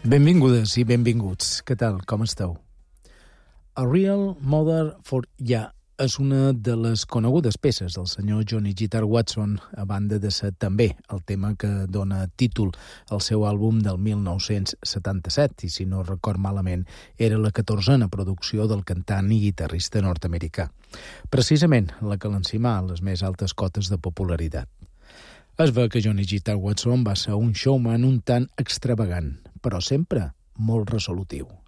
Benvingudes i benvinguts. Què tal? Com esteu? A Real Mother for Ya és una de les conegudes peces del senyor Johnny Guitar Watson, a banda de ser també el tema que dona títol al seu àlbum del 1977, i si no record malament, era la 14a producció del cantant i guitarrista nord-americà. Precisament la que l'encimà a les més altes cotes de popularitat. Es veu que Johnny Guitar Watson va ser un showman un tant extravagant, però sempre molt resolutiu.